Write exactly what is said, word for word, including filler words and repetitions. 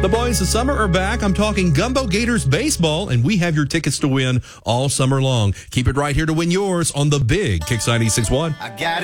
The boys of summer are back. I'm talking Gumbo Gators baseball, and we have your tickets to win all summer long. Keep it right here to win yours on the Big Kicks ninety-six point one. I got it.